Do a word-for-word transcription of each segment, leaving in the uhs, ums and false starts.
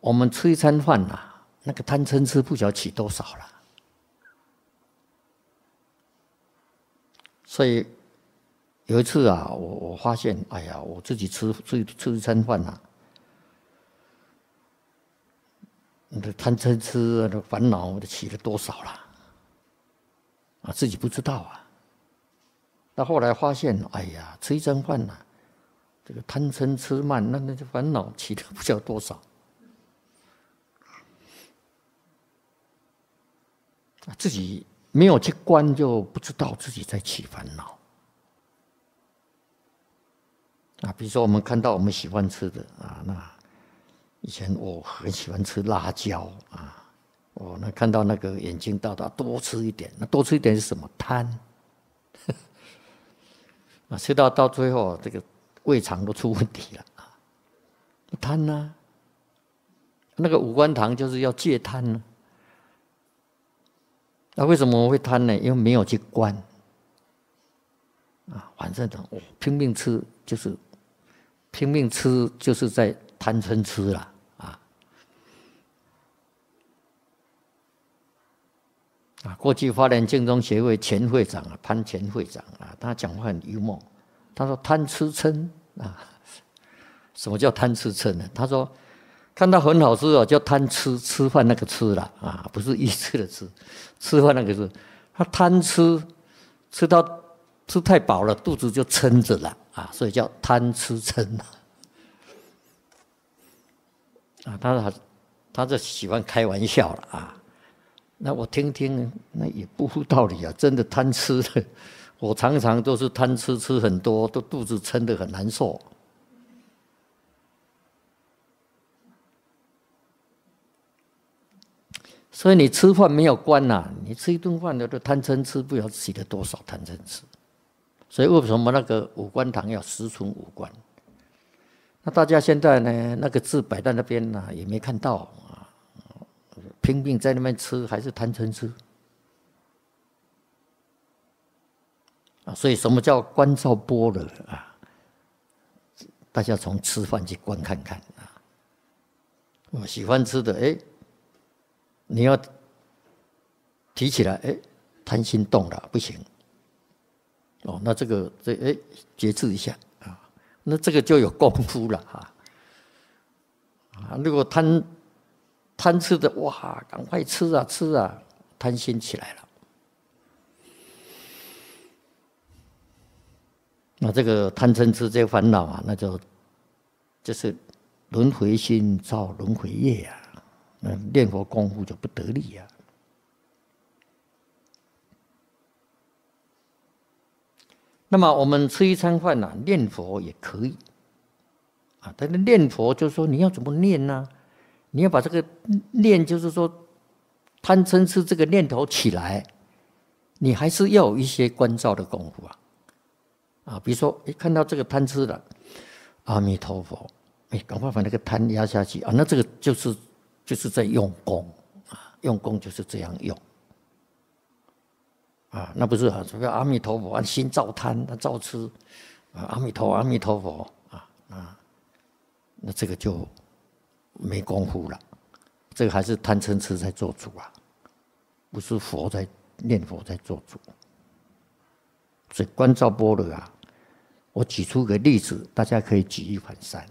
我们吃一餐饭呐、啊，那个贪嗔痴不晓得起多少了。所以有一次啊，我我发现，哎呀，我自己吃吃吃一餐饭呐、啊，你的贪嗔痴的烦恼的起了多少了？啊，自己不知道啊。那后来发现，哎呀，吃一餐饭呐、啊，这个贪嗔痴慢，那那烦恼起了不晓得多少。自己没有去观，就不知道自己在起烦恼啊。比如说，我们看到我们喜欢吃的啊，那以前我很喜欢吃辣椒啊，我那看到那个眼睛大大，多吃一点，那多吃一点是什么？贪啊，吃到到最后，这个胃肠都出问题了啊，贪呢、啊，那个五官堂就是要戒贪呢、啊。那为什么我会贪呢？因为没有去观啊，反正我拼命吃，就是拼命吃，就是在贪嗔痴了啊啊！过去花莲净宗协会前会长啊，潘前会长啊，他讲话很幽默，他说贪吃嗔啊，什么叫贪吃嗔呢？他说看到很好吃哦，叫贪吃，吃饭那个吃了啊，不是一吃的吃，吃饭那个吃。他贪吃，吃到吃太饱了，肚子就撑着了啊，所以叫贪吃嗔啊。他他就喜欢开玩笑了啊。那我听听，那也不无道理啊，真的贪吃的，我常常都是贪吃，吃很多，都肚子撑得很难受。所以你吃饭没有关呐、啊，你吃一顿饭的都贪嗔痴，不晓得起了多少贪嗔痴。所以为什么那个五官堂要十存五观？那大家现在呢，那个字摆在那边呢、啊，也没看到啊，拼命在那边吃，还是贪嗔痴啊。所以什么叫观照般若啊？大家从吃饭去观看看啊。我喜欢吃的，哎。你要提起来，哎，贪心动了，不行。哦，那这个这哎节制一下啊，那这个就有功夫了啊。啊，如果贪贪吃的，哇，赶快吃啊吃啊，贪心起来了。那这个贪嗔痴这些烦恼啊，那就就是轮回心造轮回业啊。那念佛功夫就不得力呀、啊。那么我们吃一餐饭呐、啊，念佛也可以啊。但是念佛就是说你要怎么念呢、啊？你要把这个念，就是说贪嗔痴这个念头起来，你还是要有一些观照的功夫啊。啊，比如说，一看到这个贪吃了，阿弥陀佛，哎，赶快把那个贪压下去啊。那这个就是。就是在用功啊，用功就是这样用啊，那不是啊？这个阿弥陀佛，心照贪，他照吃啊，阿弥陀阿弥陀佛啊啊，那这个就没功夫了。这个还是贪嗔痴在做主啊，不是佛在念佛在做主。所以观照般若啊，我举出个例子，大家可以举一反三。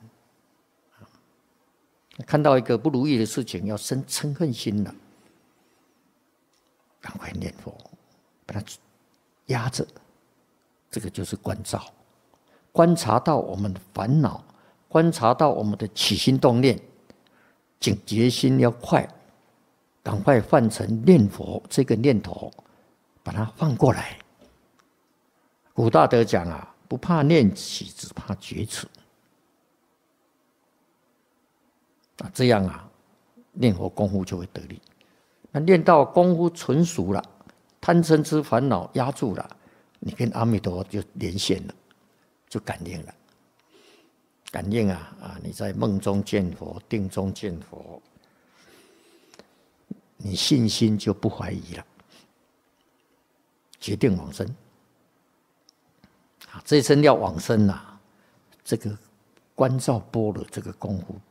看到一个不如意的事情，要生嗔恨心了，赶快念佛，把它压着，这个就是观照，观察到我们的烦恼，观察到我们的起心动念，警觉心要快，赶快换成念佛这个念头，把它放过来。古大德讲啊，不怕念起，只怕觉迟。啊，这样啊，念佛功夫就会得力。那念到功夫纯熟了，贪嗔痴烦恼压住了，你跟阿弥陀佛就连线了，就感应了。感应啊啊！你在梦中见佛，定中见佛，你信心就不怀疑了，决定往生。啊，这一生要往生啊，这个观照般若这个功夫